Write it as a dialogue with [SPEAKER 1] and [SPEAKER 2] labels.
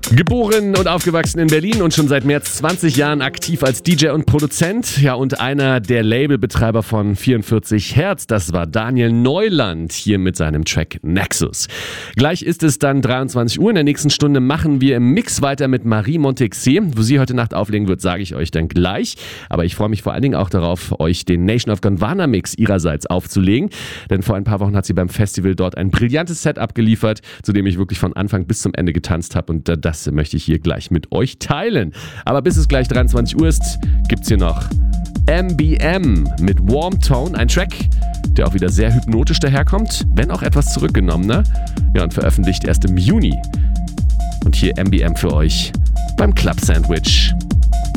[SPEAKER 1] Geboren und aufgewachsen in Berlin und schon seit mehr als 20 Jahren aktiv als DJ und Produzent. Ja, und einer der Labelbetreiber von 44 Hertz, das war Daniel Neuland hier mit seinem Track Nexus. Gleich ist es dann 23 Uhr. In der nächsten Stunde machen wir im Mix weiter mit Marie Montexé. Wo sie heute Nacht auflegen wird, sage ich euch dann gleich. Aber ich freue mich vor allen Dingen auch darauf, euch den Nation of Gondwana Mix ihrerseits aufzulegen. Denn vor ein paar Wochen hat sie beim Festival dort ein brillantes Set abgeliefert, zu dem ich wirklich von Anfang bis zum Ende getanzt habe. Und das möchte ich hier gleich mit euch teilen. Aber bis es gleich 23 Uhr ist, gibt's hier noch MBM mit Warm Tone, ein Track, der auch wieder sehr hypnotisch daherkommt, wenn auch etwas zurückgenommener. Ja, und veröffentlicht erst im Juni. Und hier MBM für euch beim Club Sandwich.